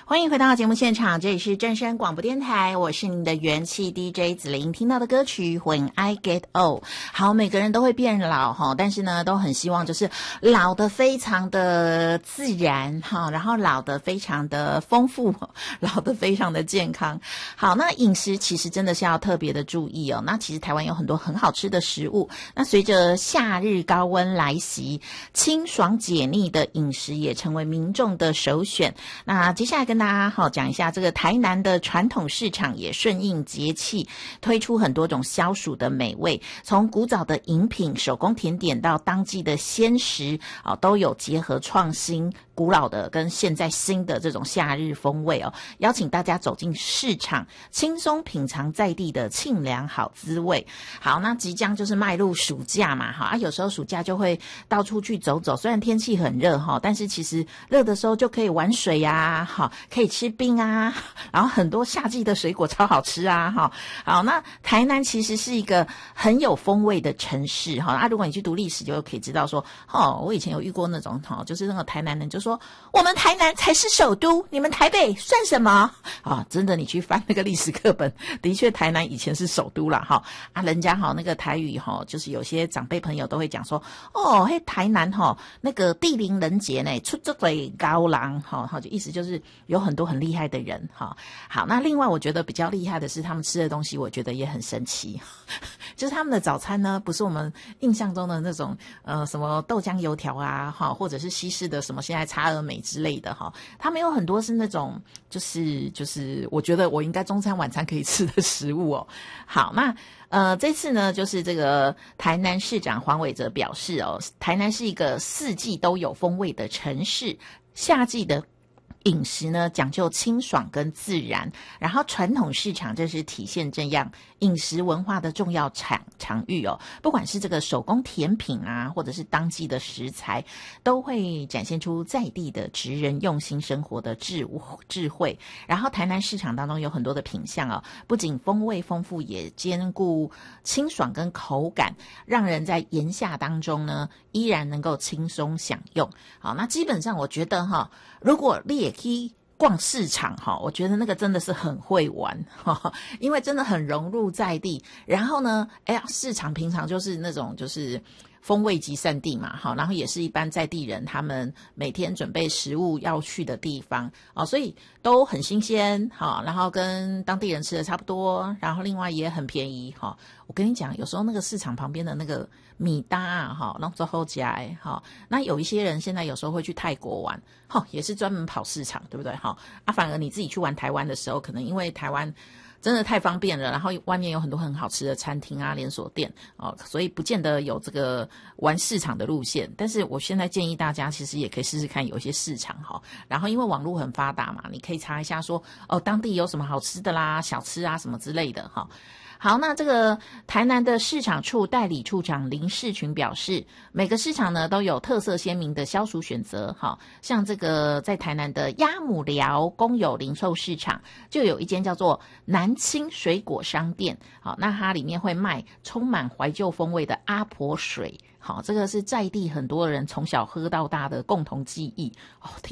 欢迎回到节目现场，这里是正声广播电台，我是您的元气 DJ 子琳。听到的歌曲 When I Get Old， 好，每个人都会变老哈，但是呢，都很希望就是老得非常的自然哈，然后老得非常的丰富，老得非常的健康。好，那饮食其实真的是要特别的注意哦。那其实台湾有很多很好吃的食物，那随着夏日高温来袭，清爽解腻的饮食也成为民众的首选。那接下来跟大家讲一下，这个台南的传统市场也顺应节气，推出很多种消暑的美味，从古早的饮品、手工甜点到当季的鲜食都有结合创新、古老的跟现在新的这种夏日风味哦，邀请大家走进市场，轻松品尝在地的沁凉好滋味。好，那即将就是迈入暑假嘛，有时候暑假就会到处去走走，虽然天气很热但是其实热的时候就可以玩水啊，可以吃冰啊，然后很多夏季的水果超好吃啊，好，那台南其实是一个很有风味的城市如果你去读历史就可以知道说我以前有遇过那种就是那个台南人就说我们台南才是首都，你们台北算什么真的你去翻那个历史课本，的确台南以前是首都啦人家那个台语就是有些长辈朋友都会讲说台南那个地灵人杰呢出这嘴高郎就意思就是有很多很厉害的人好，那另外我觉得比较厉害的是他们吃的东西，我觉得也很神奇就是他们的早餐呢不是我们印象中的那种什么豆浆油条啊或者是西式的什么现在叉儿美之类的他们有很多是那种就是我觉得我应该中餐晚餐可以吃的食物哦。好，那这次呢就是这个台南市长黄伟哲表示台南是一个四季都有风味的城市，夏季的饮食呢讲究清爽跟自然，然后传统市场这是体现这样饮食文化的重要场域不管是这个手工甜品啊，或者是当季的食材，都会展现出在地的职人用心生活的智慧。然后台南市场当中有很多的品项不仅风味丰富，也兼顾清爽跟口感，让人在炎夏当中呢依然能够轻松享用。好，那基本上我觉得如果你也可以逛市场我觉得那个真的是很会玩因为真的很融入在地。然后呢市场平常就是那种就是风味集散地嘛然后也是一般在地人他们每天准备食物要去的地方所以都很新鲜然后跟当地人吃的差不多，然后另外也很便宜我跟你讲，有时候那个市场旁边的那个米搭然后最后加那有一些人现在有时候会去泰国玩也是专门跑市场，对不对反而你自己去玩台湾的时候，可能因为台湾真的太方便了，然后外面有很多很好吃的餐厅啊连锁店所以不见得有这个玩市场的路线。但是我现在建议大家其实也可以试试看有一些市场然后因为网络很发达嘛，你可以查一下说当地有什么好吃的啦，小吃啊什么之类的好，那这个台南的市场处代理处长林世群表示，每个市场呢都有特色鲜明的消暑选择像这个在台南的鸭母寮公有零售市场就有一间叫做南青水果商店那它里面会卖充满怀旧风味的阿婆水这个是在地很多人从小喝到大的共同记忆